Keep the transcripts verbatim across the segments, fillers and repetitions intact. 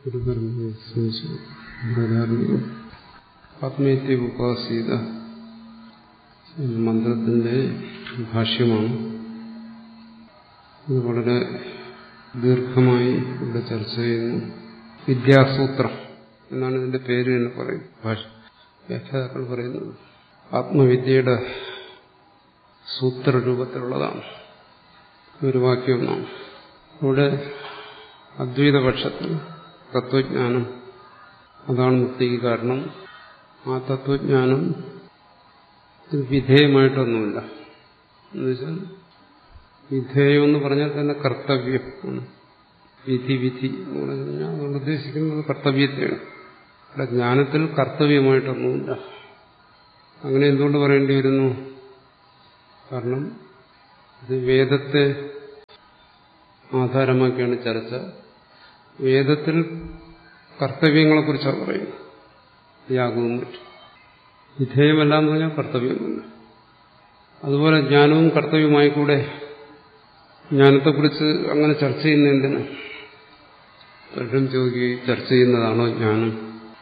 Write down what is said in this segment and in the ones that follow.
ആത്മീയത്തെ ഉപാസീത മന്ത്രത്തിന്റെ ഭാഷ്യമാണ്. ഇത് വളരെ ദീർഘമായി ഇവിടെ ചർച്ച ചെയ്യുന്നു. വിദ്യാസൂത്രം എന്നാണ് ഇതിന്റെ പേര് തന്നെ പറയും. ഭാഷ വ്യാഖ്യാതാക്കൾ പറയുന്നത് ആത്മവിദ്യയുടെ സൂത്രരൂപത്തിലുള്ളതാണ്. ഒരു വാക്യമെന്നാണ്. ഇവിടെ അദ്വൈതപക്ഷത്തിൽ തത്വജ്ഞാനം അതാണ് മുക്തിക്ക് കാരണം. ആ തത്വജ്ഞാനം വിധേയമായിട്ടൊന്നുമില്ല. എന്നുവെച്ചാൽ വിധേയം എന്ന് പറഞ്ഞാൽ തന്നെ കർത്തവ്യം ആണ്. വിധി വിധി എന്ന് പറഞ്ഞു കഴിഞ്ഞാൽ അതുകൊണ്ട് ഉദ്ദേശിക്കുന്നത് കർത്തവ്യത്തെയാണ്. ഇവിടെ ജ്ഞാനത്തിൽ കർത്തവ്യമായിട്ടൊന്നുമില്ല. അങ്ങനെ എന്തുകൊണ്ട് പറയേണ്ടി വരുന്നു? കാരണം ഇത് വേദത്തെ ആധാരമാക്കിയാണ് ചർച്ച. വേദത്തിൽ കർത്തവ്യങ്ങളെക്കുറിച്ചാണ് പറയുന്നത്. യാഗവും മറ്റും വിധേയമല്ല എന്ന് പറഞ്ഞാൽ കർത്തവ്യമല്ല. അതുപോലെ ജ്ഞാനവും കർത്തവ്യമായി കൂടെ. ജ്ഞാനത്തെക്കുറിച്ച് അങ്ങനെ ചർച്ച ചെയ്യുന്ന എന്തിന്? പലരും ചോദിക്കുകയും ചർച്ച ചെയ്യുന്നതാണോ ജ്ഞാനം?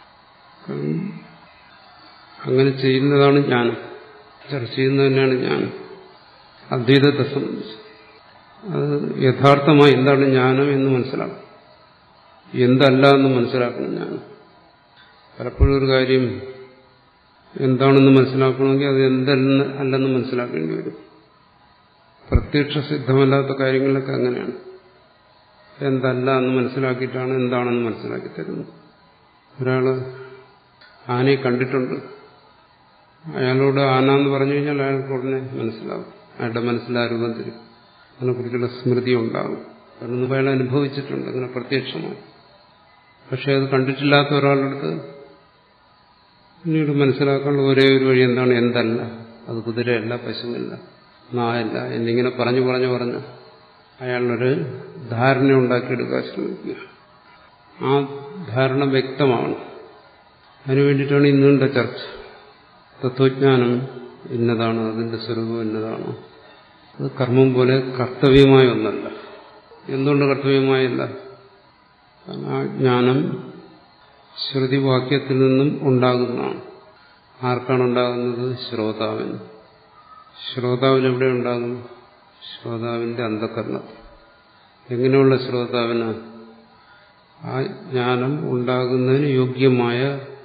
അങ്ങനെ ചെയ്യുന്നതാണ് ജ്ഞാനം. ചർച്ച ചെയ്യുന്നത് തന്നെയാണ് ജ്ഞാനം അദ്വൈതത്തെ സംബന്ധിച്ച്. അത് യഥാർത്ഥമായി എന്താണ് ജ്ഞാനം എന്ന് മനസ്സിലാക്കണം. എന്തല്ല എന്ന് മനസ്സിലാക്കണം ജ്ഞാനം. പലപ്പോഴും ഒരു കാര്യം എന്താണെന്ന് മനസ്സിലാക്കണമെങ്കിൽ അത് എന്തെന്ന് അല്ലെന്ന് മനസ്സിലാക്കേണ്ടി വരും. പ്രത്യക്ഷ സിദ്ധമല്ലാത്ത കാര്യങ്ങളിലൊക്കെ അങ്ങനെയാണ്. എന്തല്ല എന്ന് മനസ്സിലാക്കിയിട്ടാണ് എന്താണെന്ന് മനസ്സിലാക്കി തരുന്നത്. ഒരാള് ആനയെ കണ്ടിട്ടുണ്ട്. അയാളോട് ആന എന്ന് പറഞ്ഞു കഴിഞ്ഞാൽ അയാൾക്ക് ഉടനെ മനസ്സിലാവും. അയാളുടെ മനസ്സിലാ രൂപം തരും. അതിനെക്കുറിച്ചുള്ള സ്മൃതി ഉണ്ടാകും. കാരണം അയാൾ അനുഭവിച്ചിട്ടുണ്ട് അങ്ങനെ പ്രത്യക്ഷമായി. പക്ഷെ അത് കണ്ടിട്ടില്ലാത്ത ഒരാളുടെ അടുത്ത് പിന്നീട് മനസ്സിലാക്കാനുള്ള ഒരേ ഒരു വഴി എന്താണ്? എന്തല്ല. അത് കുതിരയല്ല, പശുവല്ല, നായല്ല എന്നിങ്ങനെ പറഞ്ഞു പറഞ്ഞു പറഞ്ഞ് അയാളൊരു ധാരണ ഉണ്ടാക്കിയെടുക്കാൻ ശ്രമിക്കുക. ആ ധാരണ വ്യക്തമാണ്. അതിനുവേണ്ടിയിട്ടാണ് ഇന്നുണ്ട ചർച്ച. തത്വജ്ഞാനം ഇന്നതാണ്, അതിന്റെ സ്വരൂപം ഇന്നതാണ്. അത് കർമ്മം പോലെ കർത്തവ്യമായ ഒന്നല്ല. എന്തുകൊണ്ട് കർത്തവ്യമായല്ല? കാരണം ആ ജ്ഞാനം ശ്രുതിവാക്യത്തിൽ നിന്നും ഉണ്ടാകുന്നതാണ്. ആർക്കാണ് ഉണ്ടാകുന്നത്? ശ്രോതാവിന്. ശ്രോതാവിന് എവിടെ ഉണ്ടാകും? ശ്രോതാവിന്റെ അന്ധകരണത്തിൽ. എങ്ങനെയുള്ള ശ്രോതാവിന്? ആ ജ്ഞാനം ഉണ്ടാകുന്നതിന് യോഗ്യമായ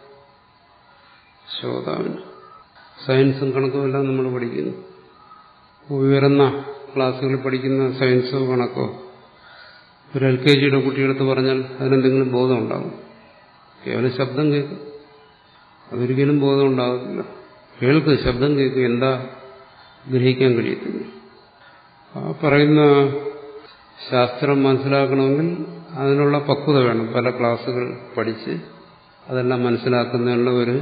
ശ്രോതാവിന്. സയൻസും കണക്കുമെല്ലാം നമ്മൾ പഠിക്കുന്നു. ഉയർന്ന ക്ലാസ്സുകളിൽ പഠിക്കുന്ന സയൻസോ കണക്കോ ഒരു എൽ കെ ജിയുടെ കുട്ടിയെടുത്ത് പറഞ്ഞാൽ അതിനെന്തെങ്കിലും ബോധം ഉണ്ടാകും? കേവലം ശബ്ദം കേൾക്കും. അതൊരിക്കലും ബോധം ഉണ്ടാകത്തില്ല. കേൾക്ക്, ശബ്ദം കേൾക്കും, എന്താ ഗ്രഹിക്കാൻ കഴിയത്തില്ല. ആ പറയുന്ന ശാസ്ത്രം മനസ്സിലാക്കണമെങ്കിൽ അതിനുള്ള പക്വത വേണം. പല ക്ലാസ്സുകൾ പഠിച്ച് അതെല്ലാം മനസ്സിലാക്കുന്നതിനുള്ള ഒരു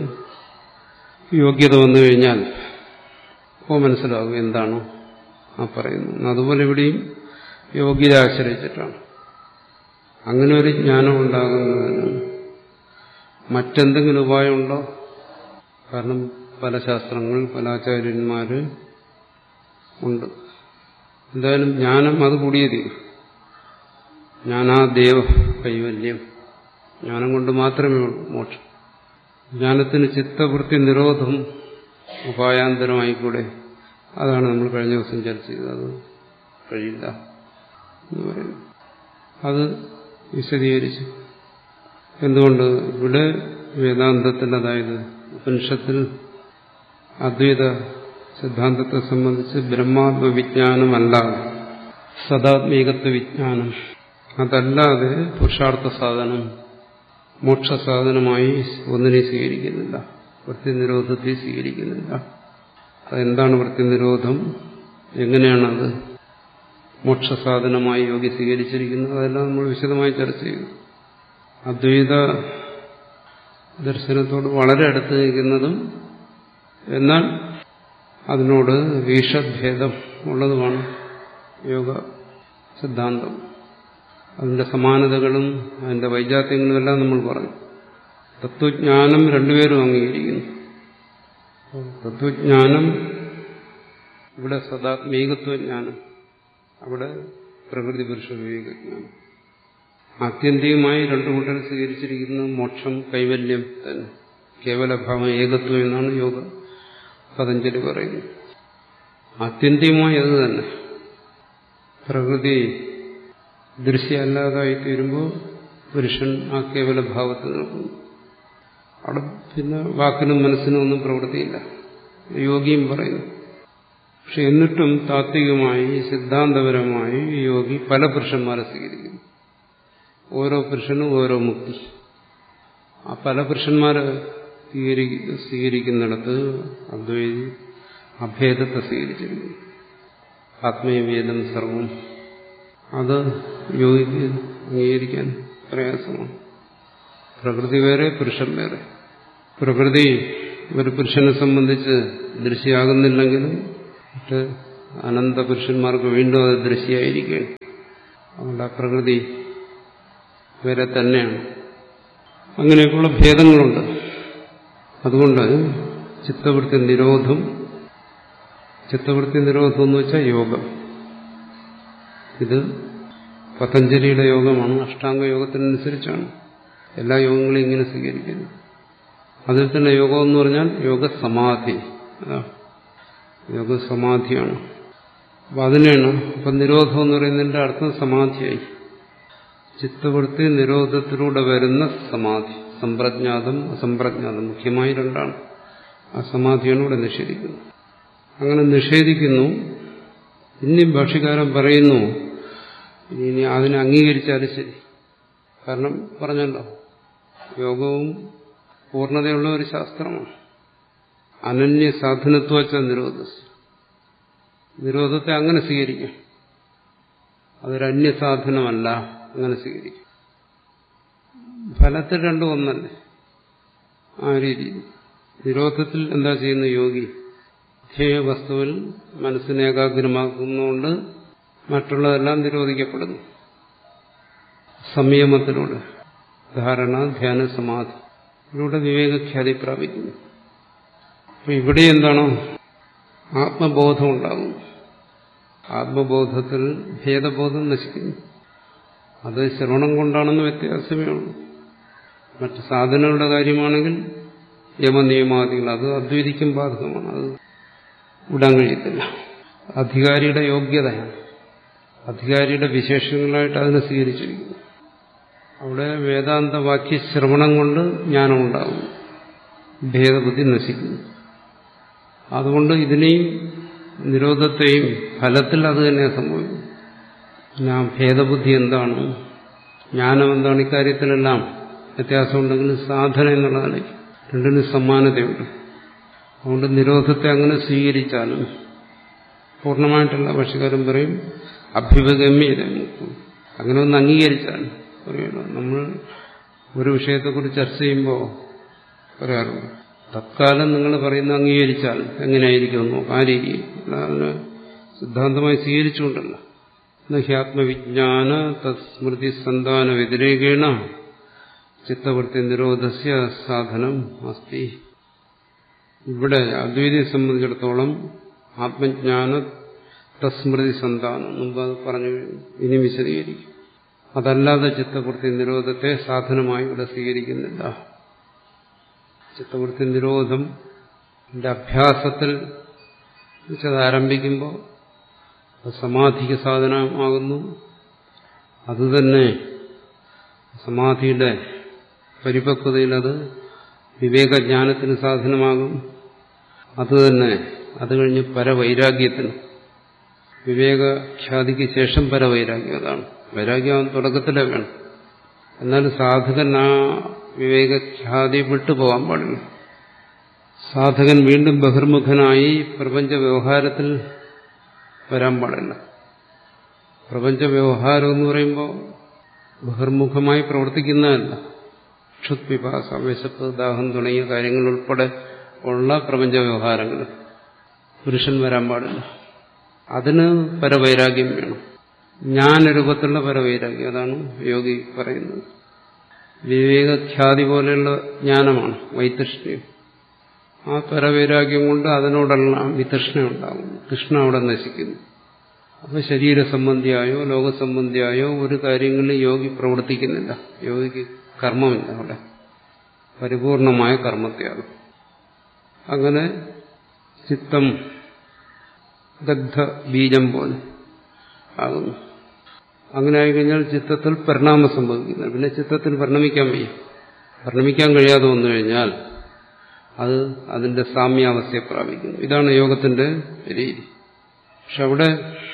യോഗ്യത വന്നു കഴിഞ്ഞാൽ അപ്പോൾ മനസ്സിലാകും എന്താണ് ആ പറയുന്നത്. അതുപോലെ ഇവിടെയും യോഗ്യത ആശ്രയിച്ചിട്ടാണ്. അങ്ങനെ ഒരു ജ്ഞാനം ഉണ്ടാകുന്നതിന് മറ്റെന്തെങ്കിലും ഉപായമുണ്ടോ? കാരണം പല ശാസ്ത്രങ്ങൾ, പല ആചാര്യന്മാര് ഉണ്ട്. എന്തായാലും ജ്ഞാനം അത് കൂടിയേ തീരും. ജ്ഞാനാദേവ കൈവല്യം. ജ്ഞാനം കൊണ്ട് മാത്രമേ ഉള്ളൂ മോക്ഷം. ജ്ഞാനത്തിന് ചിത്തവൃത്തി നിരോധം ഉപായാന്തരമായിക്കൂടെ? അതാണ് നമ്മൾ കഴിഞ്ഞ ദിവസം ചർച്ച ചെയ്തത്. അത് കഴിയില്ല എന്ന് പറയുന്നു. അത് വിശദീകരിച്ചു. എന്തുകൊണ്ട്? ഇവിടെ വേദാന്തത്തിൽ, അതായത് ഉപനിഷത്തിൽ അദ്വൈത സിദ്ധാന്തത്തെ സംബന്ധിച്ച് ബ്രഹ്മാത്മവിജ്ഞാനമല്ലാതെ സദാത്മീകത്വ വിജ്ഞാനം, അതല്ലാതെ പുരുഷാർത്ഥ സാധനം, മോക്ഷസാധനമായി ഒന്നിനെ സ്വീകരിക്കുന്നില്ല. വൃത്തിനിരോധത്തെ സ്വീകരിക്കുന്നില്ല. അതെന്താണ് വൃത്തിനിരോധം? എങ്ങനെയാണത് മോക്ഷസാധനമായി യോഗി സ്വീകരിച്ചിരിക്കുന്നത്? അതെല്ലാം നമ്മൾ വിശദമായി ചർച്ച ചെയ്തു. അദ്വൈത ദർശനത്തോട് വളരെ അടുത്ത് നിൽക്കുന്നതും എന്നാൽ അതിനോട് വീഷഭേദം ഉള്ളതുമാണ് യോഗ സിദ്ധാന്തം. അതിന്റെ സമാനതകളും അതിന്റെ വൈജാത്യങ്ങളും എല്ലാം നമ്മൾ പറഞ്ഞു. തത്വജ്ഞാനം രണ്ടുപേരും അംഗീകരിക്കുന്നു. തത്വജ്ഞാനം ഇവിടെ സദാത്മീകത്വജ്ഞാനം, അവിടെ പ്രകൃതി പുരുഷ വിവേകജ്ഞാനം. ആത്യന്തികമായി രണ്ടു കൂട്ടർ സ്വീകരിച്ചിരിക്കുന്ന മോക്ഷം കൈവല്യം തന്നെ, കേവലഭാവം ഏകത്വം എന്നാണ് യോഗ പതഞ്ജലി പറയുന്നത്. ആത്യന്തികമായി അത് തന്നെ. പ്രകൃതി ദൃശ്യമല്ലാതായി തീരുമ്പോൾ പുരുഷൻ ആ കേവലഭാവത്തിൽ നിൽക്കുന്നു. അവിടെ പിന്നെ വാക്കിനും മനസ്സിനും ഒന്നും പ്രവൃത്തിയില്ല, യോഗിയും പറയുന്നു. പക്ഷെ എന്നിട്ടും താത്വികമായി സിദ്ധാന്തപരമായി യോഗി പല പുരുഷന്മാരെ സ്വീകരിക്കുന്നു. ഓരോ പുരുഷനും ഓരോ മുക്തി. ആ പല പുരുഷന്മാരെ സ്വീകരിക്കുന്നിടത്ത് അദ്വൈതി അഭേദത്തെ സ്വീകരിച്ചിരിക്കുന്നു. ആത്മീയവേദം സർവം അത് യോഗിക്ക് അംഗീകരിക്കാൻ പ്രയാസമാണ്. പ്രകൃതി വേറെ, പുരുഷൻ വേറെ. പ്രകൃതി ഒരു പുരുഷനെ സംബന്ധിച്ച് ദൃശ്യമാകുന്നില്ലെങ്കിലും മറ്റ് അനന്ത പുരുഷന്മാർക്ക് വീണ്ടും അത് ദൃശ്യമായിരിക്കുകയാണ്. അതുകൊണ്ട് ആ പ്രകൃതി വേറെ തന്നെയാണ്. അങ്ങനെയൊക്കെയുള്ള ഭേദങ്ങളുണ്ട്. അതുകൊണ്ട് ചിത്തവൃത്തി നിരോധം, ചിത്തവൃത്തി നിരോധം എന്ന് വെച്ചാൽ യോഗം. ഇത് പതഞ്ജലിയുടെ യോഗമാണ്, അഷ്ടാംഗ യോഗത്തിനനുസരിച്ചാണ് എല്ലാ യോഗങ്ങളെയും ഇങ്ങനെ സ്വീകരിക്കുന്നത്. അതിൽ തന്നെ യോഗം എന്ന് പറഞ്ഞാൽ യോഗസമാധി, യോഗസമാധിയാണ്. അപ്പം അതിനാണ് അപ്പം നിരോധം എന്ന് പറയുന്നതിന്റെ അർത്ഥം സമാധിയായി. ചിത്തവൃത്തി നിരോധത്തിലൂടെ വരുന്ന സമാധി, സമ്പ്രജ്ഞാതം അസംപ്രജ്ഞാതം, മുഖ്യമായി രണ്ടാണ്. ആ സമാധിയാണ് ഇവിടെ നിഷേധിക്കുന്നത്. അങ്ങനെ നിഷേധിക്കുന്നു. ഇനി ഭാഷ്യകാരൻ പറയുന്നു ഇനി അതിനെ അംഗീകരിച്ചാലും ശരി. കാരണം പറഞ്ഞല്ലോ, യോഗവും പൂർണ്ണതയുള്ള ഒരു ശാസ്ത്രമാണ്. അനന്യ സാധനത്വ വെച്ച നിരോധ നിരോധത്തെ അങ്ങനെ സ്വീകരിക്കാം. അതൊരു അന്യസാധനമല്ല, അങ്ങനെ സ്വീകരിക്കും. ഫലത്തിൽ രണ്ടും ഒന്നല്ലേ. ആ രീതിയിൽ നിരോധത്തിൽ എന്താ ചെയ്യുന്ന യോഗി? ധ്യേയ വസ്തുവിൽ മനസ്സിനെ ഏകാഗ്രമാക്കുന്നതുകൊണ്ട് മറ്റുള്ളതെല്ലാം നിരോധിക്കപ്പെടുന്നു. സംയമത്തിലൂടെ, ധാരണ, ധ്യാന, സമാധി ഇതിലൂടെ വിവേകഖ്യാതി പ്രാപിക്കുന്നു. അപ്പൊ ഇവിടെ എന്താണോ ആത്മബോധം ഉണ്ടാകുന്നു. ആത്മബോധത്തിൽ ഭേദബോധം നശിക്കുന്നു. അത് ശ്രവണം കൊണ്ടാണെന്ന് വ്യത്യാസമേ ഉള്ളൂ. മറ്റ് സാധനങ്ങളുടെ കാര്യമാണെങ്കിൽ യമനിയമാദികൾ അത് അദ്വൈതിക്കും ബാധകമാണ്. അത് വിടാൻ കഴിയത്തില്ല. അധികാരിയുടെ യോഗ്യതയാണ്, അധികാരിയുടെ വിശേഷങ്ങളായിട്ട് അതിനെ സ്വീകരിച്ചിരിക്കുന്നു. അവിടെ വേദാന്ത വാക്യ ശ്രവണം കൊണ്ട് ജ്ഞാനമുണ്ടാകും, ഭേദബുദ്ധി നശിക്കുന്നു. അതുകൊണ്ട് ഇതിനെയും നിരോധത്തെയും ഫലത്തിൽ അത് തന്നെ സംഭവിക്കും. പിന്നെ ഭേദബുദ്ധി എന്താണ്, ജ്ഞാനം എന്താണ്, ഇക്കാര്യത്തിലെല്ലാം വ്യത്യാസമുണ്ടെങ്കിലും സാധന എന്നുള്ളതാണ് രണ്ടിനും സമാനതയുണ്ട്. അതുകൊണ്ട് നിരോധത്തെ അങ്ങനെ സ്വീകരിച്ചാലും പൂർണ്ണമായിട്ടുള്ള ഭാഷ്യകാരൻ പറയും അഭ്യുപഗമ്യത. അങ്ങനെ ഒന്ന് അംഗീകരിച്ചാൽ പറയുമല്ലോ. നമ്മൾ ഒരു വിഷയത്തെക്കുറിച്ച് ചർച്ച ചെയ്യുമ്പോൾ പറയാറുണ്ട്, തത്കാലം നിങ്ങൾ പറയുന്ന അംഗീകരിച്ചാൽ എങ്ങനെയായിരിക്കുമെന്നോ ആ രീതി അതിന് സിദ്ധാന്തമായി സ്വീകരിച്ചുകൊണ്ടല്ല. നഹ്യാത്മവിജ്ഞാന തസ്മൃതി സന്താന വ്യതിരേകേണ ചിത്തവൃത്തി നിരോധസ്യ സാധനം അസ്തി. ഇവിടെ അദ്വൈതിയെ സംബന്ധിച്ചിടത്തോളം ആത്മജ്ഞാന തസ്മൃതി സന്താനം മുമ്പ് അത് പറഞ്ഞു, ഇനി വിശദീകരിക്കും. അതല്ലാതെ ചിത്തവൃത്തി നിരോധത്തെ സാധനമായി ഇവിടെ സ്വീകരിക്കുന്നില്ല. ചിത്തവൃത്തി നിരോധം അഭ്യാസത്തിൽ അത് ആരംഭിക്കുമ്പോൾ സമാധിക്ക് സാധനമാകുന്നു. അതുതന്നെ സമാധിയുടെ പരിപക്വതയിൽ അത് വിവേകജ്ഞാനത്തിന് സാധനമാകും. അതുതന്നെ അത് കഴിഞ്ഞ് പരവൈരാഗ്യത്തിന്, വിവേകഖ്യാതിക്ക് ശേഷം പരവൈരാഗ്യം. അതാണ് വൈരാഗ്യം തുടക്കത്തിലേ വേണം. എന്നാൽ സാധകൻ ആ വിവേകഖ്യാതി വിട്ടുപോകാൻ പാടില്ല. സാധകൻ വീണ്ടും ബഹിർമുഖനായി പ്രപഞ്ച വ്യവഹാരത്തിൽ വരാൻ പാടില്ല. പ്രപഞ്ച വ്യവഹാരം എന്ന് പറയുമ്പോൾ ബഹിർമുഖമായി പ്രവർത്തിക്കുന്നതല്ല. ക്ഷുത്പിപാസ, വിശപ്പ്, ദാഹം തുടങ്ങിയ കാര്യങ്ങൾ ഉൾപ്പെടെ ഉള്ള പ്രപഞ്ച വ്യവഹാരങ്ങൾ പുരുഷൻ വരാൻ പാടില്ല. അതിന് പരവൈരാഗ്യം വേണം. ജ്ഞാനരൂപത്തിലുള്ള പരവൈരാഗ്യം, അതാണ് യോഗി പറയുന്നത്. വിവേകഖ്യാതി പോലെയുള്ള ജ്ഞാനമാണ് വൈതൃഷ്ണ്യം. ആ പരവൈരാഗ്യം കൊണ്ട് അതിനോടെല്ലാം വിതൃഷ്ണ ഉണ്ടാകുന്നു. തൃഷ്ണ അവിടെ നശിക്കുന്നു. അപ്പൊ ശരീര സംബന്ധിയായോ ലോകസംബന്ധിയായോ ഒരു കാര്യങ്ങളിൽ യോഗി പ്രവർത്തിക്കുന്നില്ല. യോഗിക്ക് കർമ്മമില്ല അവിടെ, പരിപൂർണമായ കർമ്മത്യാഗം. അങ്ങനെ ചിത്തം ദഗ്ധ ബീജം പോലെ ആകുന്നു. അങ്ങനെ ആയിക്കഴിഞ്ഞാൽ ചിത്തത്തിൽ പരിണാമം സംഭവിക്കുന്നു. പിന്നെ ചിത്തത്തിന് പരിണമിക്കാൻ വയ്യ. പരിണമിക്കാൻ കഴിയാതെ വന്നു കഴിഞ്ഞാൽ അത് അതിന്റെ സാമ്യാവസ്ഥയെ പ്രാപിക്കുന്നു. ഇതാണ് യോഗത്തിന്റെ രീതി. പക്ഷെ അവിടെ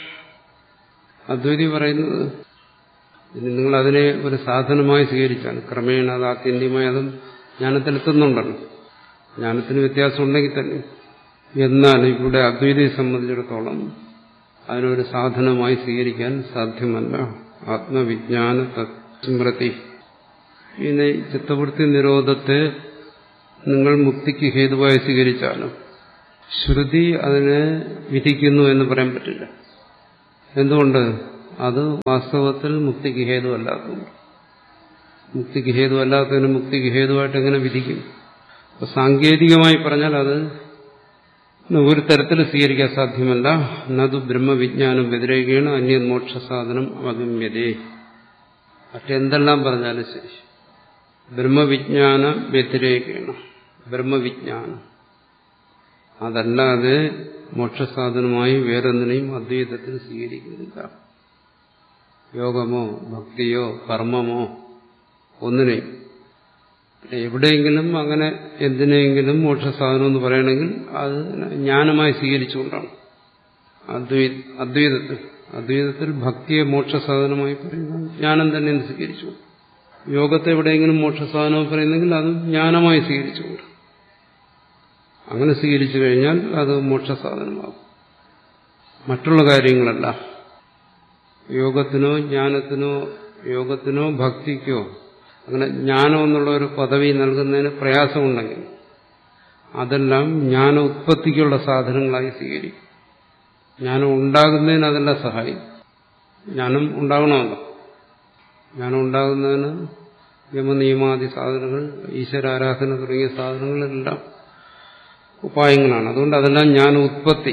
അദ്വൈതി പറയുന്നത് ഇനി നിങ്ങൾ അതിനെ ഒരു സാധനമായി സ്വീകരിച്ചാൽ ക്രമേണ അത് ആത്യന്തികമായി അതും ജ്ഞാനത്തിലെത്തുന്നുണ്ടല്ലോ. ജ്ഞാനത്തിന് വ്യത്യാസം ഉണ്ടെങ്കിൽ തന്നെ, എന്നാൽ ഇവിടെ അദ്വൈതിയെ സംബന്ധിച്ചിടത്തോളം അതിനൊരു സാധനമായി സ്വീകരിക്കാൻ സാധ്യമല്ല. ആത്മവിജ്ഞാന സ്മൃതി. പിന്നെ ചിത്തവൃത്തി നിരോധത്തെ നിങ്ങൾ മുക്തിക്ക് ഹേതുവായി സ്വീകരിച്ചാലും ശ്രുതി അതിനെ വിധിക്കുന്നു എന്ന് പറയാൻ പറ്റില്ല. എന്തുകൊണ്ട്? അത് വാസ്തവത്തിൽ മുക്തിക്ക് ഹേതുവല്ലാത്തതുകൊണ്ട്. മുക്തിക്ക് ഹേതുവല്ലാത്തതിന് മുക്തിക്ക് ഹേതുവായിട്ട് എങ്ങനെ വിധിക്കും? അപ്പൊ സാങ്കേതികമായി പറഞ്ഞാൽ അത് ഒരു തരത്തിൽ സ്വീകരിക്കാൻ സാധ്യമല്ല. നതു ബ്രഹ്മവിജ്ഞാനം വ്യതിരേകേണ അന്യ മോക്ഷ സാധനം അവഗമ്യതേ. മറ്റെന്തെല്ലാം പറഞ്ഞാലും ശരി, ബ്രഹ്മവിജ്ഞാന വ്യതിരേകേണ, ബ്രഹ്മവിജ്ഞാനം അതല്ലാതെ മോക്ഷസാധനമായി വേറൊന്നിനെയും അദ്വൈതത്തിൽ സ്വീകരിക്കുന്നില്ല. യോഗമോ ഭക്തിയോ കർമ്മമോ ഒന്നിനെയും. എവിടെയെങ്കിലും അങ്ങനെ എന്തിനെങ്കിലും മോക്ഷസാധനം എന്ന് പറയണമെങ്കിൽ അത് ജ്ഞാനമായി സ്വീകരിച്ചുകൊണ്ടാണ്. അദ്വൈ അദ്വൈതത്തിൽ അദ്വൈതത്തിൽ ഭക്തിയെ മോക്ഷസാധനമായി പറയുന്നത് ജ്ഞാനം തന്നെ സ്വീകരിച്ചു. യോഗത്തെ എവിടെയെങ്കിലും മോക്ഷസാധനം പറയുന്നെങ്കിൽ അത് ജ്ഞാനമായി സ്വീകരിച്ചുകൊണ്ട്. അങ്ങനെ സ്വീകരിച്ചു കഴിഞ്ഞാൽ അത് മോക്ഷസാധനമാകും. മറ്റുള്ള കാര്യങ്ങളല്ല. യോഗത്തിനോ ജ്ഞാനത്തിനോ യോഗത്തിനോ ഭക്തിക്കോ അങ്ങനെ ജ്ഞാനം എന്നുള്ള ഒരു പദവി നൽകുന്നതിന് പ്രയാസമുണ്ടെങ്കിൽ അതെല്ലാം ജ്ഞാന ഉത്പത്തിക്കുള്ള സാധനങ്ങളായി സ്വീകരിക്കും. ജ്ഞാനം ഉണ്ടാകുന്നതിന് അതെല്ലാം സഹായിക്കും. ജ്ഞാനം ഉണ്ടാകണമല്ലോ. ജ്ഞാനം ഉണ്ടാകുന്നതിന് യമനിയമാദി സാധനങ്ങൾ, ഈശ്വരാരാധന തുടങ്ങിയ സാധനങ്ങളെല്ലാം ഉപായങ്ങളാണ്. അതുകൊണ്ട് അതെല്ലാം ജ്ഞാന ഉത്പത്തി.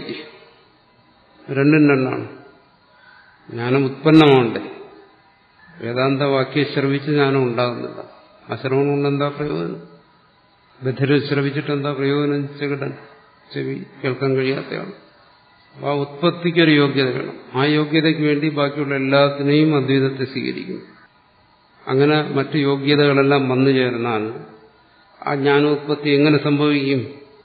രണ്ടും രണ്ടാണ്. ജ്ഞാനം ഉത്പന്നമാണ്ടേ. വേദാന്ത വാക്യം ശ്രവിച്ച് ജ്ഞാനം ഉണ്ടാകുന്നില്ല. ആ ശ്രവണം കൊണ്ട് എന്താ പ്രയോജനം? ബധിര ശ്രവിച്ചിട്ട് എന്താ പ്രയോജനം? ചെകിടൻ ചെവി കേൾക്കാൻ കഴിയാത്തയാണ്. ആ ഉത്പത്തിക്കൊരു യോഗ്യത വേണം. ആ യോഗ്യതയ്ക്ക് വേണ്ടി ബാക്കിയുള്ള എല്ലാത്തിനെയും അദ്വൈതത്തെ സ്വീകരിക്കും. അങ്ങനെ മറ്റു യോഗ്യതകളെല്ലാം വന്നു ചേർന്നാൽ ആ ജ്ഞാനോത്പത്തി എങ്ങനെ സംഭവിക്കും?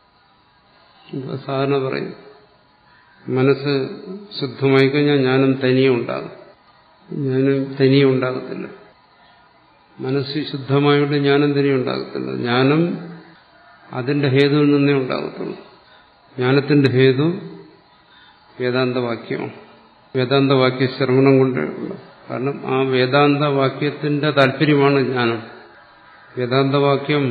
സാധാരണ പറയും, മനസ്സ് ശുദ്ധമായി കഴിഞ്ഞാൽ ജ്ഞാനം തനിയെ ഉണ്ടാകും. ജ്ഞാനം തനിയെ ഉണ്ടാകത്തില്ല. മനസ്സ് ശുദ്ധമായിട്ട് ജ്ഞാനം തനിയെ ഉണ്ടാകത്തില്ല. ജ്ഞാനം അതിന്റെ ഹേതുവിൽ നിന്നേ ഉണ്ടാകത്തുള്ളൂ. ജ്ഞാനത്തിന്റെ ഹേതു വേദാന്തവാക്യമാണ്. വേദാന്തവാക്യ ശ്രവണം കൊണ്ടുള്ള. കാരണം ആ വേദാന്തവാക്യത്തിന്റെ താല്പര്യമാണ് ജ്ഞാനം. വേദാന്തവാക്യം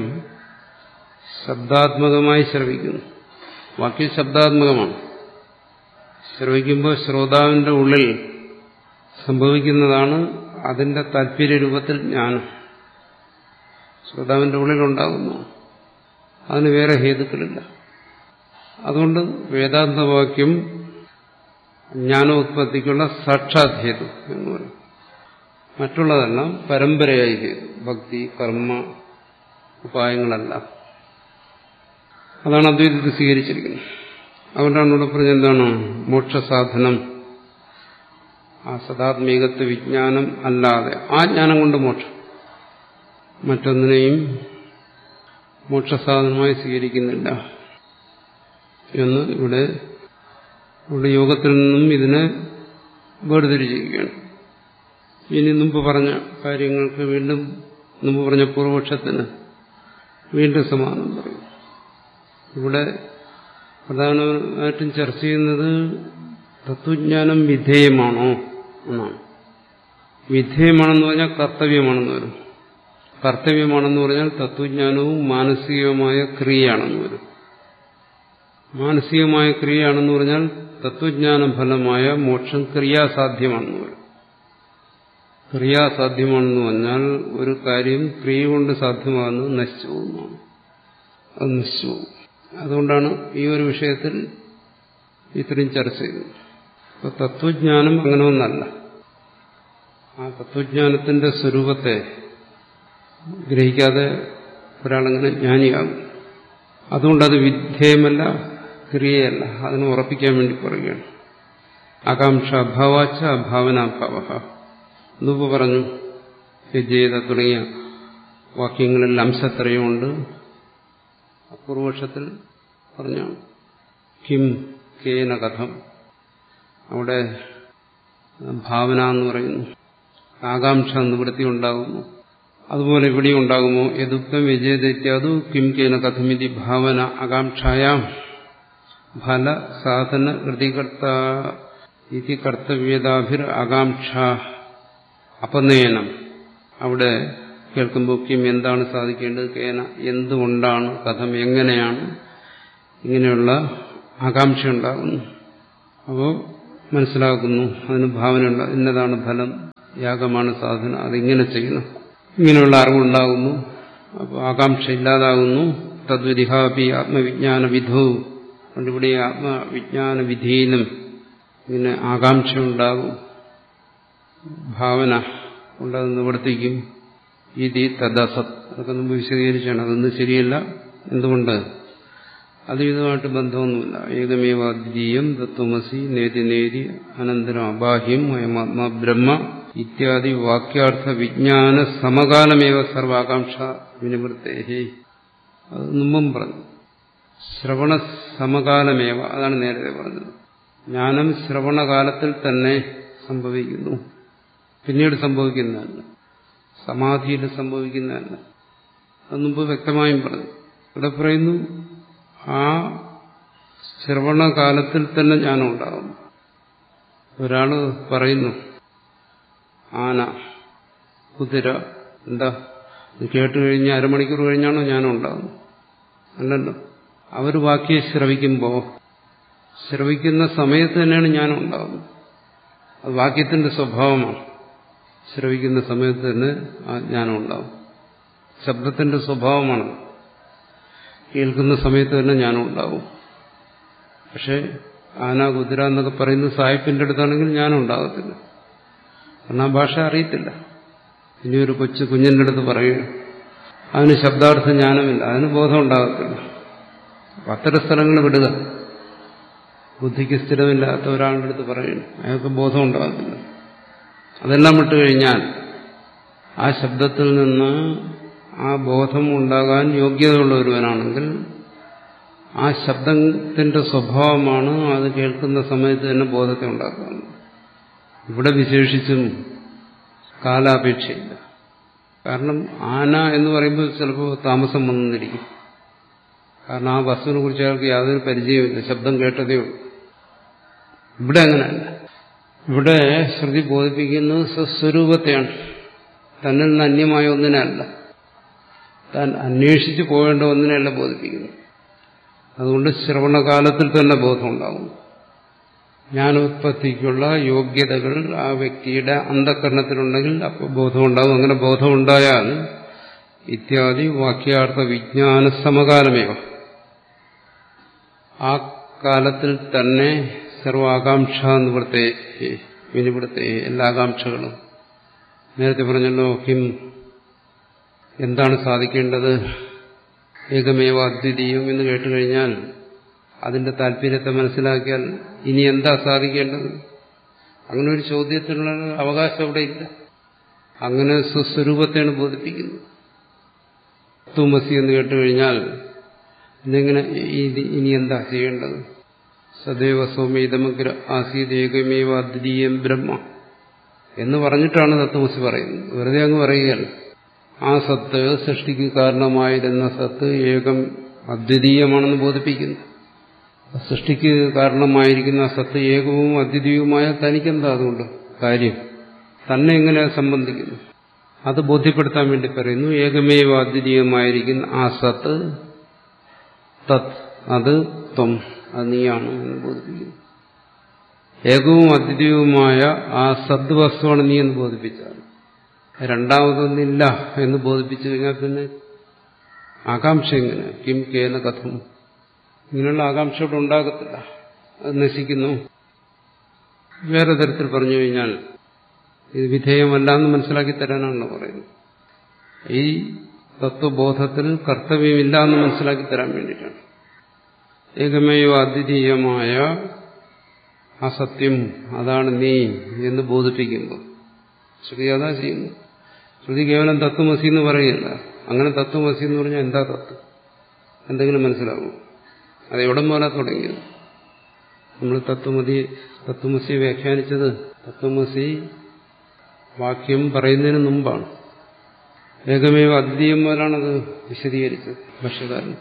ശബ്ദാത്മകമായി ശ്രവിക്കുന്നു. വാക്യം ശബ്ദാത്മകമാണ്. ശ്രവിക്കുമ്പോൾ ശ്രോതാവിന്റെ ഉള്ളിൽ സംഭവിക്കുന്നതാണ് അതിന്റെ താല്പര്യ രൂപത്തിൽ ജ്ഞാനം. ശ്രോതാവിന്റെ ഉള്ളിലുണ്ടാകുന്നു. അതിന് വേറെ ഹേതുക്കളില്ല. അതുകൊണ്ട് വേദാന്തവാക്യം ജ്ഞാനോത്പത്തിക്കുള്ള സാക്ഷാത് ഹേതു എന്ന് പറയും. മറ്റുള്ളതെല്ലാം പരമ്പരയായി ഹേതു. ഭക്തി കർമ്മ ഉപായങ്ങളെല്ലാം. അതാണ് അദ്വൈതത്തിൽ സ്വീകരിച്ചിരിക്കുന്നത്. അതുകൊണ്ടാണ് ഇവിടെ പറഞ്ഞ എന്താണ് മോക്ഷസാധനം. ആ സദാത്മീകത്വ വിജ്ഞാനം അല്ലാതെ ആ ജ്ഞാനം കൊണ്ട് മോക്ഷം. മറ്റൊന്നിനെയും മോക്ഷസാധനമായി സ്വീകരിക്കുന്നില്ല എന്ന് ഇവിടെ ഇവിടെ യോഗത്തിൽ നിന്നും ഇതിനെ വേർതിരിച്ചിരിക്കുകയാണ്. ഇനി മുമ്പ് പറഞ്ഞ കാര്യങ്ങൾക്ക് വീണ്ടും മുമ്പ് പറഞ്ഞ പൂർവപക്ഷത്തിന് വീണ്ടും സമാനം പറയും. ഇവിടെ പ്രധാനമായിട്ടും ചർച്ച ചെയ്യുന്നത് തത്വജ്ഞാനം വിധേയമാണോ എന്നാണ്. വിധേയമാണെന്ന് പറഞ്ഞാൽ കർത്തവ്യമാണെന്ന് വരും. കർത്തവ്യമാണെന്ന് പറഞ്ഞാൽ തത്വജ്ഞാനവും മാനസികമായ ക്രിയയാണെന്ന് വരും. മാനസികമായ ക്രിയയാണെന്ന് പറഞ്ഞാൽ തത്വജ്ഞാന ഫലമായ മോക്ഷം ക്രിയാസാധ്യമാണെന്ന് വരും. ക്രിയാസാധ്യമാണെന്ന് പറഞ്ഞാൽ ഒരു കാര്യം ക്രിയ കൊണ്ട് സാധ്യമാകുന്നത് നശിച്ചു പോകുന്നതാണ്. അത് നശിച്ചു പോകും. അതുകൊണ്ടാണ് ഈ ഒരു വിഷയത്തിൽ ഇത്രയും ചർച്ച ചെയ്തത്. അപ്പൊ തത്വജ്ഞാനം അങ്ങനെ ഒന്നല്ല. ആ തത്വജ്ഞാനത്തിന്റെ സ്വരൂപത്തെ ഗ്രഹിക്കാതെ ഒരാളങ്ങനെ ജ്ഞാനിയാകും. അതുകൊണ്ടത് വിധേയമല്ല, ക്രിയയല്ല. അതിനെ ഉറപ്പിക്കാൻ വേണ്ടി പറയുകയാണ്. ആകാംക്ഷ അഭാവാച്ച ഭാവനാഭാവ. മുമ്പ് പറഞ്ഞു വിജേത തുടങ്ങിയ വാക്യങ്ങളിൽ അംശത്രയമുണ്ട്. പൂർവപക്ഷത്തിൽ പറഞ്ഞാണ് കിം കേന കഥം. അവിടെ ഭാവന എന്ന് പറയുന്നു. ആകാംക്ഷ നിവൃത്തി ഉണ്ടാകുന്നു. അതുപോലെ ഇവിടെ ഉണ്ടാകുമോ? യദുക്തം വിജയദൈത്യാദു കിം കേന കഥമിതി ഭാവന ആകാംക്ഷായാം ഫല സാധന കൃതികർത്ത ഇതി കർത്തവ്യതാഭിർ ആകാംക്ഷ അപനയനം. അവിടെ കേൾക്കുമ്പോൾ കിം എന്താണ് സാധിക്കേണ്ടത്, കേന എന്തുകൊണ്ടാണ്, കഥം എങ്ങനെയാണ്, ഇങ്ങനെയുള്ള ആകാംക്ഷ ഉണ്ടാകുന്നു. അപ്പോൾ മനസ്സിലാക്കുന്നു, അതിന് ഭാവനയുണ്ട്, ഇന്നതാണ് ഫലം, യാഗമാണ് സാധന, അതിങ്ങനെ ചെയ്യണം, ഇങ്ങനെയുള്ള അറിവുണ്ടാകുന്നു. അപ്പോൾ ആകാംക്ഷ ഇല്ലാതാകുന്നു. തദ്വിധിഹാപി ആത്മവിജ്ഞാന വിധോ. അതുകൊണ്ടിവിടെ ആത്മവിജ്ഞാന വിധിയിലും ഇങ്ങനെ ആകാംക്ഷ ഉണ്ടാകും, ഭാവന ഉണ്ടത് നിവർത്തിക്കും. ഇതി തദസത്. അതൊക്കെ മുമ്പ് വിശദീകരിച്ചാണ്. അതൊന്നും ശരിയല്ല. എന്തുകൊണ്ട്? അത് ഇതുമായിട്ട് ബന്ധമൊന്നുമില്ല. ഏകമേവ അദ്വിതീയം തത്വമസി നേതി നേതി അനന്തരം അബാഹ്യം അയമാത്മാ ബ്രഹ്മ ഇത്യാദി വാക്യാർത്ഥ വിജ്ഞാന സമകാലമേവ സർവാകാംക്ഷ വിനിവൃത്തേഹി. അത് മുമ്പും പറഞ്ഞു. ശ്രവണ സമകാലമേവ, അതാണ് നേരത്തെ പറഞ്ഞത്. ജ്ഞാനം ശ്രവണകാലത്തിൽ തന്നെ സംഭവിക്കുന്നു, പിന്നീട് സംഭവിക്കുന്നതല്ല, സമാധിയിൽ സംഭവിക്കുന്നതല്ല. അത് മുമ്പ് വ്യക്തമായും പറഞ്ഞു. ഇവിടെ പറയുന്നു ആ ശ്രവണകാലത്തിൽ തന്നെ ജ്ഞാനം ഉണ്ടാകുന്നു. ഒരാള് പറയുന്നു ആന, കുതിര, എന്താ കേട്ട് കഴിഞ്ഞ് അരമണിക്കൂർ കഴിഞ്ഞാണോ ജ്ഞാനം ഉണ്ടാകുന്നത്? അല്ലല്ലോ. അവർ വാക്യം ശ്രവിക്കുമ്പോൾ ശ്രവിക്കുന്ന സമയത്ത് തന്നെയാണ് ജ്ഞാനം ഉണ്ടാകുന്നത്. അത് വാക്യത്തിന്റെ സ്വഭാവമാണ്. ശ്രവിക്കുന്ന സമയത്ത് തന്നെ ആ ജ്ഞാനം ഉണ്ടാകും. ശബ്ദത്തിന്റെ സ്വഭാവമാണ്. കേൾക്കുന്ന സമയത്ത് തന്നെ ജ്ഞാനം ഉണ്ടാകും. പക്ഷെ ആന, കുതിര എന്നൊക്കെ പറയുന്ന സാഹിബിന്റെ അടുത്താണെങ്കിൽ ജ്ഞാനം ഉണ്ടാകത്തില്ല. കാരണം ആ ഭാഷ അറിയത്തില്ല. ഇനി ഒരു കൊച്ചു കുഞ്ഞിന്റെ അടുത്ത് പറയുക, അതിന് ശബ്ദാർത്ഥ ജ്ഞാനമില്ല, അതിന് ബോധം ഉണ്ടാകത്തില്ല. അത്തരം സ്ഥലങ്ങൾ വിടുക. ബുദ്ധിക്ക് സ്ഥിരമില്ലാത്ത ഒരാളുടെ അടുത്ത് പറയുന്നു, അയാൾക്ക് ബോധം ഉണ്ടാകത്തില്ല. അതെല്ലാം വിട്ടുകഴിഞ്ഞാൽ ആ ശബ്ദത്തിൽ നിന്ന് ആ ബോധം ഉണ്ടാകാൻ യോഗ്യതയുള്ള ഒരുവനാണെങ്കിൽ ആ ശബ്ദത്തിന്റെ സ്വഭാവമാണ് അത് കേൾക്കുന്ന സമയത്ത് തന്നെ ബോധത്തെ ഉണ്ടാക്കുന്നത്. ഇവിടെ വിശേഷിച്ചും കാലാപേക്ഷയില്ല. കാരണം ആന എന്ന് പറയുമ്പോൾ ചിലപ്പോൾ താമസം വന്നിരിക്കും. കാരണം ആ വസ്തുവിനെ കുറിച്ച് അയാൾക്ക് യാതൊരു പരിചയമില്ല, ശബ്ദം കേട്ടതേ ഉള്ളൂ. ഇവിടെ അങ്ങനെയല്ല. ഇവിടെ ശ്രുതി ബോധിപ്പിക്കുന്നത് സ്വസ്വരൂപത്തെയാണ്, തന്നിൽ നിന്ന് അന്യമായ ഒന്നിനല്ല, താൻ അന്വേഷിച്ച് പോകേണ്ട ഒന്നിനെയല്ല ബോധിപ്പിക്കുന്നു. അതുകൊണ്ട് ശ്രവണകാലത്തിൽ തന്നെ ബോധം ഉണ്ടാകും. ജ്ഞാനോത്പത്തിക്കുള്ള യോഗ്യതകൾ ആ വ്യക്തിയുടെ അന്ധകരണത്തിലുണ്ടെങ്കിൽ അപ്പോൾ ബോധം ഉണ്ടാകും. അങ്ങനെ ബോധം ഉണ്ടായാൽ ഇത്യാദി വാക്യാർത്ഥ വിജ്ഞാന സമകാലമേവ, ആ കാലത്തിൽ തന്നെ സർവാകാംക്ഷ നിവൃത്തെ വിനിവൃത്തെ, എല്ലാ ആകാംക്ഷകളും. നേരത്തെ പറഞ്ഞല്ലോ കിം, എന്താണ് സാധിക്കേണ്ടത്, ഏകമേവ അദ്വിതീയം എന്ന് കേട്ടുകഴിഞ്ഞാൽ അതിന്റെ താല്പര്യത്തെ മനസ്സിലാക്കിയാൽ ഇനി എന്താ സാധിക്കേണ്ടത്? അങ്ങനെ ഒരു ചോദ്യത്തിനുള്ള അവകാശം അവിടെ ഇല്ല. അങ്ങനെ സ്വസ്വരൂപത്തെയാണ് ബോധിപ്പിക്കുന്നത്. തത്വമസി എന്ന് കേട്ടുകഴിഞ്ഞാൽ ഇതെങ്ങനെ ഇനി എന്താ ചെയ്യേണ്ടത്? സദൈവ സൗമ്യതമഗ്ര ആസീത് ഏകമേവ അദ്വിതീയം ബ്രഹ്മ എന്ന് പറഞ്ഞിട്ടാണ് തത്വമസി പറയുന്നത്. വെറുതെ അങ്ങ് പറയുകയല്ല. ആ സത്ത്, സൃഷ്ടിക്ക് കാരണമായിരുന്ന സത്ത് ഏകം അദ്വിതീയമാണെന്ന് ബോധിപ്പിക്കുന്നു. സൃഷ്ടിക്ക് കാരണമായിരിക്കുന്ന സത്ത് ഏകവും അദ്വിതീയവുമായ തനിക്കെന്താ അതുകൊണ്ട് കാര്യം? തന്നെ എങ്ങനെ സംബന്ധിക്കുന്നു? അത് ബോധ്യപ്പെടുത്താൻ വേണ്ടി പറയുന്നു. ഏകമേവ അദ്വിതീയമായിരിക്കുന്ന ആ സത്ത്, തത്, അത് ത്വം, അത് നീയാണ് എന്ന് ബോധിപ്പിക്കുന്നു. ഏകവും അദ്വിതീയവുമായ ആ സദ്വസ്തുവാണ് നീ എന്ന് ബോധിപ്പിച്ചാൽ, രണ്ടാമതൊന്നില്ല എന്ന് ബോധിപ്പിച്ചു കഴിഞ്ഞാൽ പിന്നെ ആകാംക്ഷ എങ്ങനെ? കിം കേന കഥം, ഇങ്ങനെയുള്ള ആകാംക്ഷയോട് ഉണ്ടാകത്തില്ല, അത് നശിക്കുന്നു. വേറെ തരത്തിൽ പറഞ്ഞു കഴിഞ്ഞാൽ ഇത് വിധേയമല്ല എന്ന് മനസ്സിലാക്കി തരാനാണല്ലോ പറയുന്നത്. ഈ തത്വബോധത്തിൽ കർത്തവ്യമില്ല എന്ന് മനസ്സിലാക്കി തരാൻ വേണ്ടിയിട്ടാണ്. ഏകമേവ അദ്വിതീയമായ ആ സത്യം അതാണ് നീ എന്ന് ബോധിപ്പിക്കുമ്പോൾ ശ്രുതി അതാ ചെയ്യുന്നു. ശ്രുതി കേവലം തത്വമസി എന്ന് പറയില്ല. അങ്ങനെ തത്വമസി എന്ന് പറഞ്ഞാൽ എന്താ തത്വം എന്തെങ്കിലും മനസ്സിലാവും? അത് എവിടെ പോലെ തുടങ്ങിയത്? നമ്മൾ തത്വമതി തത്വമസി വ്യാഖ്യാനിച്ചത് തത്വമസി വാക്യം പറയുന്നതിന് മുമ്പാണ്. ഏകമേവ അദ്വിതീയം മുതലാണത് വിശദീകരിച്ചത് ഭാഷ്യകാരൻ.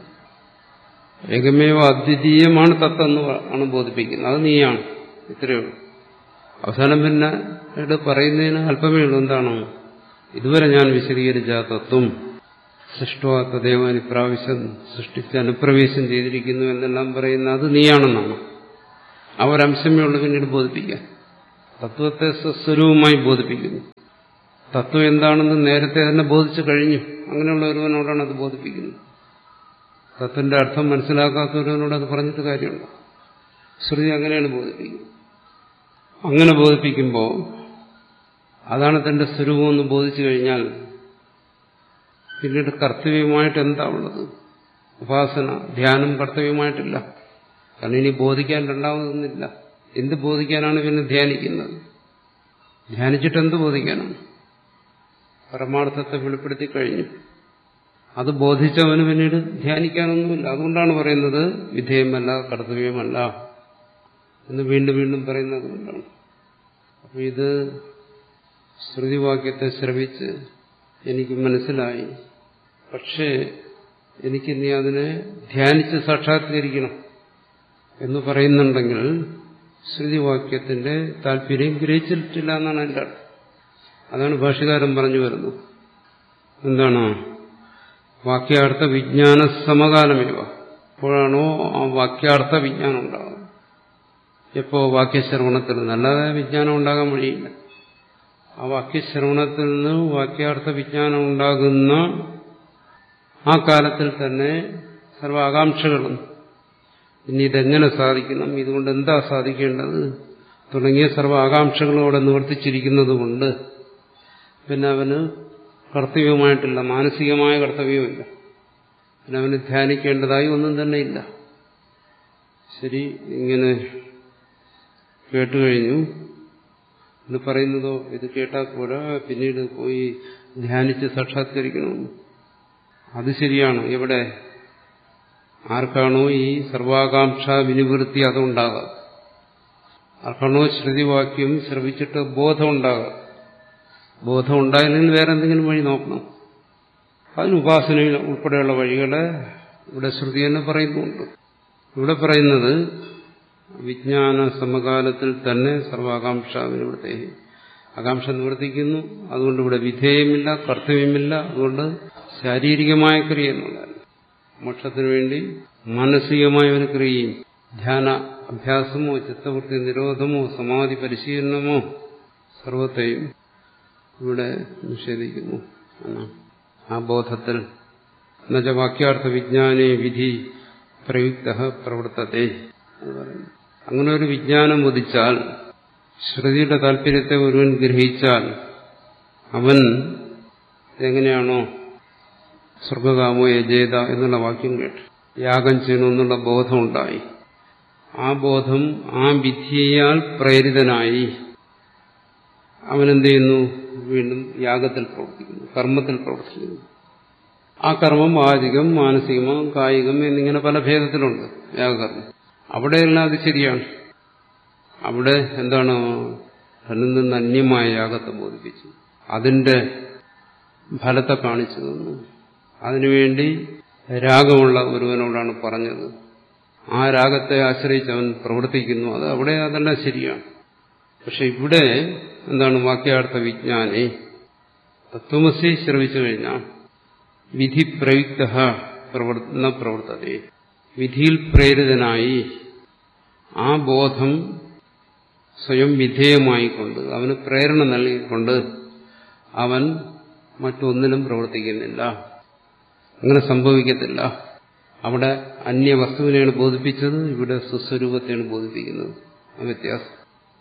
ഏകമേവ അദ്വിതീയമാണ് തത്വം എന്ന് ആണ് ബോധിപ്പിക്കുന്നത്. അത് നീയാണ്. ഇത്രയേ ഉള്ളൂ. അവസാനം പിന്നെ ഇവിടെ പറയുന്നതിന് അല്പമേ ഉള്ളൂ. എന്താണോ ഇതുവരെ ഞാൻ വിശദീകരിച്ച തത്വം സൃഷ്ടോ തദേവൻ ഇപ്രാവശ്യം സൃഷ്ടിച്ച് അനുപ്രവേശം ചെയ്തിരിക്കുന്നു എന്നെല്ലാം പറയുന്ന അത് നീയാണെന്നാണ്. ആ ഒരംശമേ ഉള്ളൂ പിന്നീട് ബോധിപ്പിക്കാൻ. തത്വത്തെ സ്വസ്വരൂപമായി ബോധിപ്പിക്കുന്നു. തത്വം എന്താണെന്ന് നേരത്തെ തന്നെ ബോധിച്ചു കഴിഞ്ഞു. അങ്ങനെയുള്ള ഒരുവനോടാണ് അത് ബോധിപ്പിക്കുന്നത്. തത്വന്റെ അർത്ഥം മനസ്സിലാക്കാത്ത ഒരുവനോട് അത് പറഞ്ഞിട്ട് കാര്യമുണ്ട്. ശ്രുതി അങ്ങനെയാണ് ബോധിപ്പിക്കുന്നത്. അങ്ങനെ ബോധിപ്പിക്കുമ്പോൾ അതാണ് തന്റെ സ്വരൂപമെന്ന് ബോധിച്ചു കഴിഞ്ഞാൽ പിന്നീട് കർത്തവ്യമായിട്ട് എന്താ ഉള്ളത്? ഉപാസന, ധ്യാനം കർത്തവ്യമായിട്ടില്ല. കാരണം ഇനി ബോധിക്കാൻ രണ്ടാമതൊന്നുമില്ല. എന്ത് ബോധിക്കാനാണ് പിന്നെ ധ്യാനിക്കുന്നത്? ധ്യാനിച്ചിട്ട് എന്ത് ബോധിക്കാനാണ്? പരമാർത്ഥത്തെ വെളിപ്പെടുത്തി കഴിഞ്ഞു. അത് ബോധിച്ചവന് പിന്നീട് ധ്യാനിക്കാനൊന്നുമില്ല. അതുകൊണ്ടാണ് പറയുന്നത് വിധേയമല്ല, കർത്തവ്യമല്ല എന്ന് വീണ്ടും വീണ്ടും പറയുന്നത് കൊണ്ടാണ്. അപ്പൊ ഇത് ശ്രുതിവാക്യത്തെ ശ്രവിച്ച് എനിക്ക് മനസ്സിലായി. പക്ഷേ എനിക്ക് നീ അതിനെ ധ്യാനിച്ച് സാക്ഷാത്കരിക്കണം എന്ന് പറയുന്നുണ്ടെങ്കിൽ ശ്രുതിവാക്യത്തിന്റെ താല്പര്യം ഗ്രഹിച്ചിട്ടില്ല എന്നാണ് എൻ്റെ അർത്ഥം. അതാണ് ഭാഷ്യകാരൻ പറഞ്ഞു വരുന്നത്. എന്താണ്? വാക്യാർത്ഥ വിജ്ഞാന സമകാലമേവ. അപ്പോഴാണോ ആ വാക്യാർത്ഥ വിജ്ഞാനം ഉണ്ടാകുന്നത്? എപ്പോ? വാക്യശ്രവണത്തിൽ നിന്ന്. അല്ലാതെ വിജ്ഞാനം ഉണ്ടാകാൻ വഴിയില്ല. ആ വാക്യശ്രവണത്തിൽ നിന്ന് വാക്യാർത്ഥ വിജ്ഞാനം ഉണ്ടാകുന്ന ആ കാലത്തിൽ തന്നെ സർവ ആകാംക്ഷകളും ഇനി ഇതെങ്ങനെ സാധിക്കണം, ഇതുകൊണ്ട് എന്താ സാധിക്കേണ്ടത് തുടങ്ങിയ സർവ ആകാംക്ഷകളും അവിടെ നിവർത്തിച്ചിരിക്കുന്നത് കൊണ്ട് പിന്നെ അവന് കർത്തവ്യമായിട്ടില്ല, മാനസികമായ കർത്തവ്യമില്ല. പിന്നെ അവന് ധ്യാനിക്കേണ്ടതായി ഒന്നും തന്നെ ഇല്ല. ശരി, ഇങ്ങനെ കേട്ടുകഴിഞ്ഞു എന്ന് പറയുന്നതോ ഇത് കേട്ടാൽ പോരാ, പിന്നീട് പോയി ധ്യാനിച്ച് സാക്ഷാത്കരിക്കണം. അത് ശരിയാണ്. എവിടെ? ആർക്കാണോ ഈ സർവാകാംക്ഷ വിനിവൃത്തി അതുണ്ടാകാം, ആർക്കാണോ ശ്രുതിവാക്യം ശ്രവിച്ചിട്ട് ബോധം ഉണ്ടാകാം. ബോധം ഉണ്ടായില്ലെങ്കിൽ വേറെ എന്തെങ്കിലും വഴി നോക്കണം. അതിന് ഉപാസനയിൽ ഉൾപ്പെടെയുള്ള വഴികളെ ഇവിടെ ശ്രുതി തന്നെ പറയുന്നുണ്ട്. ഇവിടെ പറയുന്നത് വിജ്ഞാന സമകാലത്തിൽ തന്നെ സർവാകാംക്ഷ നിവൃത്തി, ആകാംക്ഷ നിവർത്തിക്കുന്നു. അതുകൊണ്ട് ഇവിടെ വിധേയമില്ല, കർത്തവ്യമില്ല. അതുകൊണ്ട് ശാരീരികമായ ക്രിയ എന്നുള്ളതല്ല, മോക്ഷത്തിനു വേണ്ടി മാനസികമായ ഒരു ക്രിയയും ധ്യാന അഭ്യാസമോ ചിത്തവൃത്തി നിരോധമോ സമാധി പരിശീലനമോ സർവത്തെയും ഇവിടെ നിഷേധിക്കുന്നു. ആ ബോധത്തിൽ എന്നുവെച്ചാൽ വാക്യാർത്ഥ വിജ്ഞാനേ വിധി പ്രയുക്ത പ്രവർത്തത്തെ എന്ന് പറയുന്നു. അങ്ങനെ ഒരു വിജ്ഞാനം ഉദിച്ചാൽ, ശ്രുതിയുടെ താല്പര്യത്തെ ഒരുവൻ ഗ്രഹിച്ചാൽ, അവൻ എങ്ങനെയാണോ സ്വർഗകാമോ യജേത എന്നുള്ള വാക്യം കേട്ട് യാഗം ചെയ്യണമെന്നുള്ള ബോധമുണ്ടായി, ആ ബോധം ആ വിധിയാൽ പ്രേരിതനായി അവനെന്ത് ചെയ്യുന്നു? വീണ്ടും യാഗത്തിൽ പ്രവർത്തിക്കുന്നു, കർമ്മത്തിൽ പ്രവർത്തിക്കുന്നു. ആ കർമ്മം വാചികം, മാനസികം, കായികം എന്നിങ്ങനെ പല ഭേദത്തിലുണ്ട് യാഗകർമ്മം. അവിടെയെല്ലാം അത് ശരിയാണ്. അവിടെ എന്താണ്? തന്നിൽ നിന്ന് അന്യമായ യാഗത്തെ ബോധിപ്പിച്ചു, അതിന്റെ ഫലത്തെ കാണിച്ചു തന്നു. അതിനുവേണ്ടി രാഗമുള്ള ഒരുവനോടാണ് പറഞ്ഞത്. ആ രാഗത്തെ ആശ്രയിച്ച് അവൻ പ്രവർത്തിക്കുന്നു. അത് അവിടെ അതെല്ലാം ശരിയാണ്. പക്ഷെ ഇവിടെ എന്താണ്? വാക്യാർത്ഥ വിജ്ഞാനെ തത്വമസി ശ്രവിച്ചു കഴിഞ്ഞാൽ വിധി പ്രയുക്ത പ്രവർത്തന പ്രവർത്തതേ, വിധിയിൽ പ്രേരിതനായി ആ ബോധം സ്വയം വിധേയമായിക്കൊണ്ട് അവന് പ്രേരണ നൽകിക്കൊണ്ട് അവൻ മറ്റൊന്നിനും പ്രവർത്തിക്കുന്നില്ല. അങ്ങനെ സംഭവിക്കത്തില്ല. അവിടെ അന്യവസ്തുവിനെയാണ് ബോധിപ്പിച്ചത്, ഇവിടെ സുസ്വരൂപത്തെയാണ് ബോധിപ്പിക്കുന്നത്. ആ വ്യത്യാസം.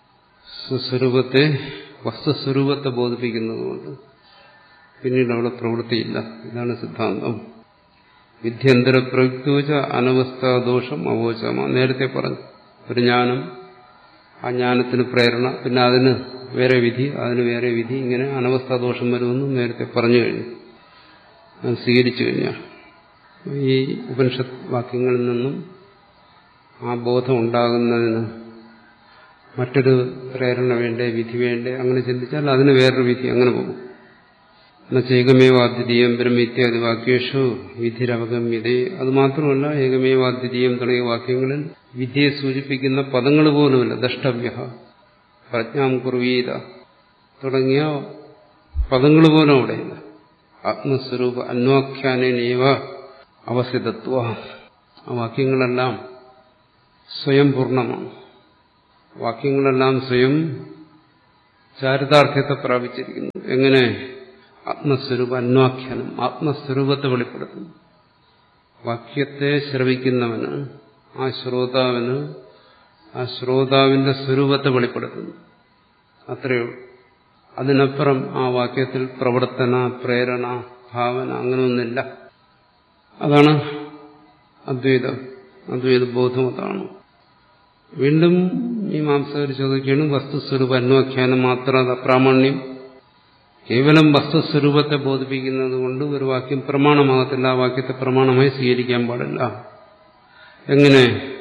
സ്വസ്വരൂപത്തെ വസ്തുസ്വരൂപത്തെ ബോധിപ്പിക്കുന്നതുകൊണ്ട് പിന്നീട് അവിടെ പ്രവൃത്തിയില്ല. ഇതാണ് സിദ്ധാന്തം. വിദ്യന്തര പ്രയുക്തോച അനവസ്ഥാദോഷം അവോചമ. നേരത്തെ പറഞ്ഞു ഒരു ജ്ഞാനം, ആ ജ്ഞാനത്തിന് പ്രേരണ, പിന്നെ അതിന് വേറെ വിധി, അതിന് വേറെ വിധി, ഇങ്ങനെ അനവസ്ഥാദോഷം വരുമെന്ന് നേരത്തെ പറഞ്ഞു കഴിഞ്ഞു. അത് സ്വീകരിച്ചു കഴിഞ്ഞാൽ ഈ ഉപനിഷത്ത് വാക്യങ്ങളിൽ നിന്നും ആ ബോധം ഉണ്ടാകുന്നതിന് മറ്റൊരു പ്രേരണ വേണ്ടേ, വിധി വേണ്ടേ, അങ്ങനെ ചിന്തിച്ചാൽ അതിന് വേറൊരു വിധി, അങ്ങനെ പോകും. ഏകമേവാദ്വിതീയം ബ്രഹ്മ ഇത്യാദി വാക്യേഷു വിധിരവഗമ്യതേ. അത് മാത്രമല്ല, ഏകമേവാദ്വിതീയം തുടങ്ങിയ വാക്യങ്ങളിൽ വിധിയെ സൂചിപ്പിക്കുന്ന പദങ്ങൾ പോലുമില്ല. ദ്രഷ്ടവ്യ, പ്രജ്ഞാം കുർവീത തുടങ്ങിയ പദങ്ങൾ പോലും അവിടെയില്ല. ആത്മസ്വരൂപ അന്വാഖ്യാനേനൈവ അവസ്ഥിതത്വ. ആ വാക്യങ്ങളെല്ലാം സ്വയം പൂർണ്ണമാണ്. വാക്യങ്ങളെല്ലാം സ്വയം ചാരിതാർത്ഥ്യത്തെ പ്രാപിച്ചിരിക്കുന്നു. എങ്ങനെ? ആത്മസ്വരൂപ അന്വാഖ്യാനം, ആത്മസ്വരൂപത്തെ വെളിപ്പെടുത്തുന്നു. വാക്യത്തെ ശ്രവിക്കുന്നവന്, ആ ശ്രോതാവിന് ആ ശ്രോതാവിന്റെ സ്വരൂപത്തെ വെളിപ്പെടുത്തുന്നു. അത്രയേ ഉള്ളൂ. അതിനപ്പുറം ആ വാക്യത്തിൽ പ്രവർത്തന, പ്രേരണ, ഭാവന അങ്ങനെയൊന്നുമില്ല. അതാണ് അദ്വൈതം. അദ്വൈത ബോധം അതാണ്. വീണ്ടും ഈ മാംസകർ ചോദിക്കുകയാണ്, വസ്തുസ്വരൂപ അന്വാഖ്യാനം മാത്രം പ്രാമാണ്യം. കേവലം വസ്തുസ്വരൂപത്തെ ബോധിപ്പിക്കുന്നത് കൊണ്ട് ഒരു വാക്യം പ്രമാണമാകത്തില്ല. ആ വാക്യത്തെ പ്രമാണമായി സ്വീകരിക്കാൻ പാടില്ല. എങ്ങനെ?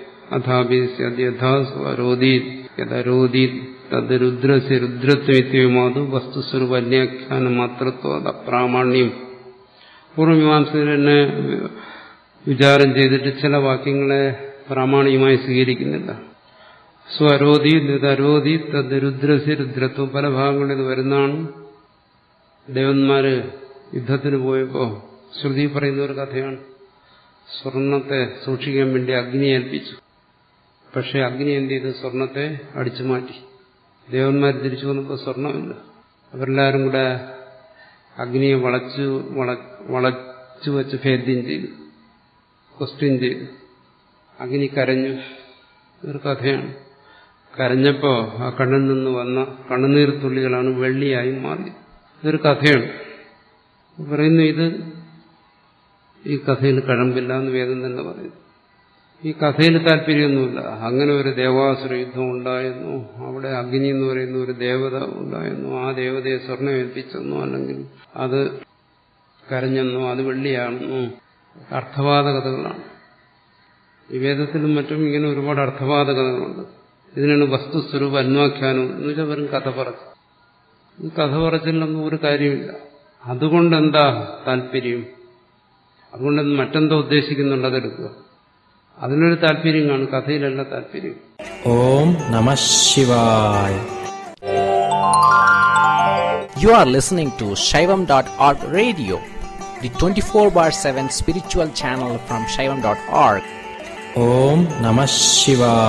അഥാഭിരോധീത് യഥരോധീത് തത് രുദ്രസ്യ രുദ്രത്വമാതു വസ്തുസ്വരൂപ അന്യാഖ്യാനം മാത്രത്വ അപ്രാമാണ്യം. പൂർവ്വമീമാംസകർ തന്നെ വിചാരം ചെയ്തിട്ട് ചില വാക്യങ്ങളെ പ്രാമാണികമായി സ്വീകരിക്കുന്നില്ല. സ്വരോധി തരോധി തത് രുദ്രസ്യ രുദ്രത്വം പല ഭാഗങ്ങളിൽ ഇത് വരുന്നതാണ്. ദേവന്മാര് യുദ്ധത്തിന് പോയപ്പോ ശ്രുതി പറയുന്ന ഒരു കഥയാണ്. സ്വർണത്തെ സൂക്ഷിക്കാൻ വേണ്ടി അഗ്നി ഏൽപ്പിച്ചു. പക്ഷെ അഗ്നി എന്ത് ചെയ്ത്? സ്വർണത്തെ അടിച്ചു മാറ്റി. ദേവന്മാർ തിരിച്ചു വന്നപ്പോൾ സ്വർണമില്ല. അവരെല്ലാവരും കൂടെ അഗ്നിയെ വളച്ചു വളച്ചു വെച്ച് ഭേദ്യം ചെയ്തു, ക്വസ്റ്റ്യൻ ചെയ്തു. അഗ്നി കരഞ്ഞു. ഒരു കഥയാണ്. കരഞ്ഞപ്പോ ആ കണ്ണിൽ നിന്ന് വന്ന കണ്ണുനീർ തുള്ളികളാണ് വെള്ളിയായി മാറിയത്. ഇതൊരു കഥയാണ്. പറയുന്നു ഇത് ഈ കഥയിൽ കഴമ്പില്ല എന്ന് വേദം തന്നെ പറയുന്നു. ഈ കഥയിൽ താല്പര്യമൊന്നുമില്ല. അങ്ങനെ ഒരു ദേവാസുര യുദ്ധം ഉണ്ടായിരുന്നു. അവിടെ അഗ്നി എന്ന് പറയുന്ന ഒരു ദേവത ഉണ്ടായിരുന്നു. ആ ദേവതയെ സ്വർണ്ണം ഏൽപ്പിച്ചെന്നോ അല്ലെങ്കിൽ അത് കരഞ്ഞെന്നോ അത് വെള്ളിയാണെന്നോ അർത്ഥവാദ കഥകളാണ്. ഈ വേദത്തിലും മറ്റും ഇങ്ങനെ ഒരുപാട് അർത്ഥവാദ കഥകളുണ്ട്. ഇതിനാണ് വസ്തുസ്വരൂപ അന്വാഖ്യാനം എന്ന് വെച്ചാൽ വെറും കഥ പറച്ചു. ഈ കഥ പറച്ചിലൊന്നും ഒരു കാര്യമില്ല. അതുകൊണ്ടെന്താ താല്പര്യം? അതുകൊണ്ട് മറ്റെന്തോ ഉദ്ദേശിക്കുന്നുണ്ട്, അതെടുക്കുക. അതിനൊരു താല്പര്യം കാണും, കഥയിലല്ല താല്പര്യം. ഓം നമഃ ശിവായ. You are listening to Shaivam dot org radio, the twenty-four bar seven spiritual channel from Shaivam dot org. Om Namah Shivaya.